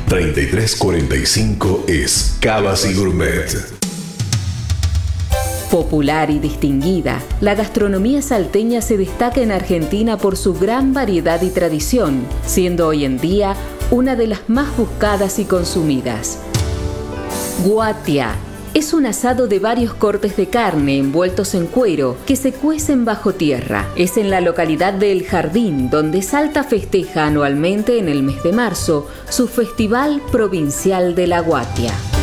3345 es Cavas y Gourmet. Popular y distinguida, la gastronomía salteña se destaca en Argentina por su gran variedad y tradición, siendo hoy en día una de las más buscadas y consumidas. Guatia es un asado de varios cortes de carne envueltos en cuero que se cuecen bajo tierra. Es en la localidad de El Jardín, donde Salta festeja anualmente en el mes de marzo su Festival Provincial de la Guatia.